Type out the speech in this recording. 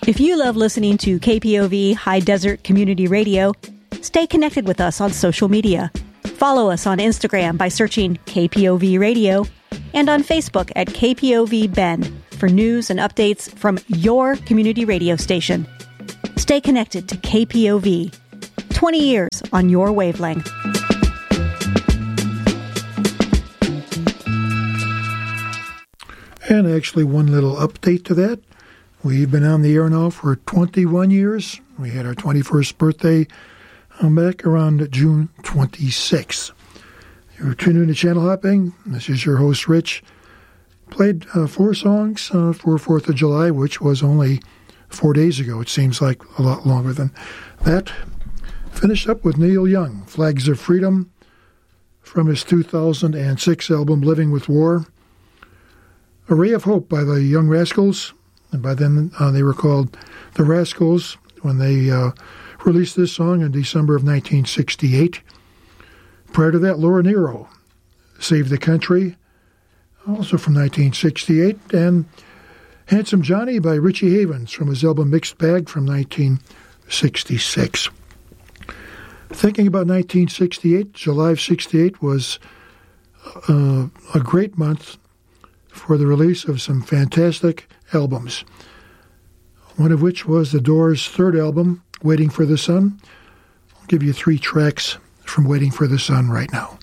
If you love listening to KPOV High Desert Community Radio, stay connected with us on social media. Follow us on Instagram by searching KPOV Radio and on Facebook at KPOV Bend for news and updates from your community radio station. Stay connected to KPOV. 20 years on your wavelength. And actually, one little update to that. We've been on the air now for 21 years. We had our 21st birthday back around June 26th. You're tuned in to Channel Hopping. This is your host, Rich. Played 4 songs for 4th of July, which was only 4 days ago. It seems like a lot longer than that. Finished up with Neil Young, Flags of Freedom, from his 2006 album, Living with War. A Ray of Hope by the Young Rascals, and by then they were called the Rascals when they released this song in December of 1968. Prior to that, Laura Nyro, Save the Country, also from 1968, and Handsome Johnny by Richie Havens from his album Mixed Bag from 1966. Thinking about 1968, July of 68 was a great month for the release of some fantastic albums, one of which was The Doors' third album, Waiting for the Sun. I'll give you 3 tracks from Waiting for the Sun right now.